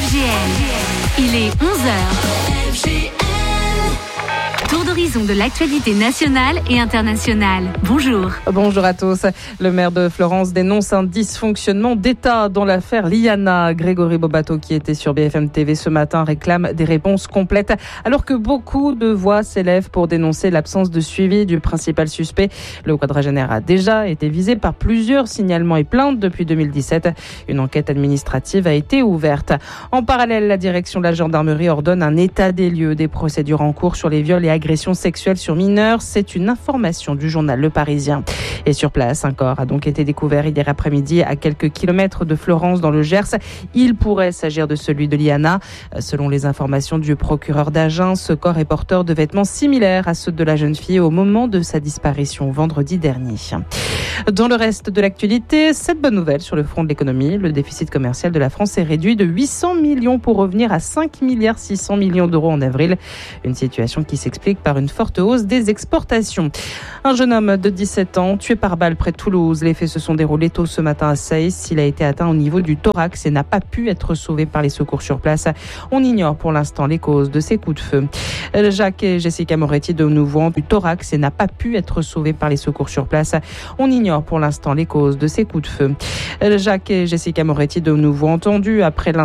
FGL. Il est 11h. Tour d'horizon de l'actualité nationale et internationale. Bonjour. Bonjour à tous. Le maire de Florence dénonce un dysfonctionnement d'État dans l'affaire Liana. Grégory Bobato, qui était sur BFM TV ce matin, réclame des réponses complètes, alors que beaucoup de voix s'élèvent pour dénoncer l'absence de suivi du principal suspect. Le quadragénaire a déjà été visé par plusieurs signalements et plaintes depuis 2017. Une enquête administrative a été ouverte. En parallèle, la direction de la gendarmerie ordonne un état des lieux des procédures en cours sur les viols et agressions sexuelles sur mineurs. C'est une information du journal Le Parisien. Et sur place, un corps a donc été découvert hier après-midi à quelques kilomètres de Florence dans le Gers. Il pourrait s'agir de celui de Liana. Selon les informations du procureur d'Agen, ce corps est porteur de vêtements similaires à ceux de la jeune fille au moment de sa disparition vendredi dernier. Dans le reste de l'actualité, cette bonne nouvelle sur le front de l'économie. Le déficit commercial de la France est réduit de 800 millions pour revenir à 5 milliards 600 millions d'euros en avril. Une situation qui s'explique par une forte hausse des exportations. Un jeune homme de 17 ans tué par balle près de Toulouse. Les faits se sont déroulés tôt ce matin à Saïs. Il a été atteint au niveau du thorax et n'a pas pu être sauvé par les secours sur place. On ignore pour l'instant les causes de ces coups de feu. Jacques et Jessica Moretti de nouveau du thorax et n'a pas pu être sauvés par les secours sur place. On ignore pour l'instant les causes de ces coups de feu. Jacques et Jessica Moretti de nouveau entendus après